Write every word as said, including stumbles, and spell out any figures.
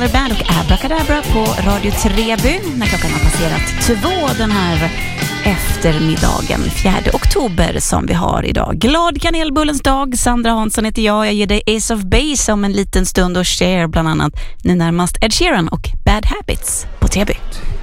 coverband och Abracadabra på Radio Treby när klockan har passerat två den här eftermiddagen, fjärde oktober som vi har idag. Glad kanelbullens dag. Sandra Hansson heter jag. Jag ger dig Ace of Base om en liten stund och share bland annat nu närmast Ed Sheeran och Bad Habits på Treby.